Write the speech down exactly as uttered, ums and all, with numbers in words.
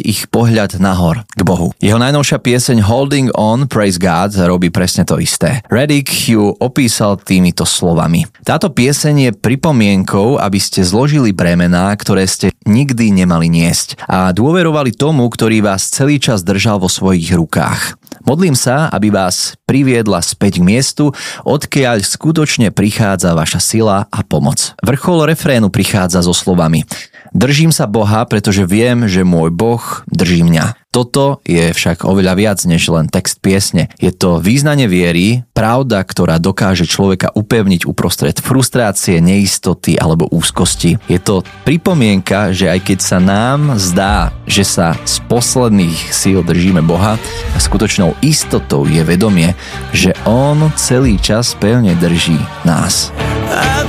smerovať ich pohľad nahor k Bohu. Jeho najnovšia pieseň Holding On, Praise God robí presne to isté. Reddick ju opísal týmito slovami. Táto pieseň je pripomienkou, aby ste zložili bremená, ktoré ste nikdy nemali niesť a dôverovali tomu, ktorý vás celý čas držal vo svojich rukách. Modlím sa, aby vás priviedla späť k miestu, odkiaľ skutočne prichádza vaša sila a pomoc. Vrchol refrénu prichádza so slovami: Držím sa Boha, pretože viem, že môj Boh drží mňa. Toto je však oveľa viac než len text piesne. Je to význanie viery, pravda, ktorá dokáže človeka upevniť uprostred frustrácie, neistoty alebo úzkosti. Je to pripomienka, že aj keď sa nám zdá, že sa z posledných síl držíme Boha, skutočnou istotou je vedomie, že On celý čas pevne drží nás. I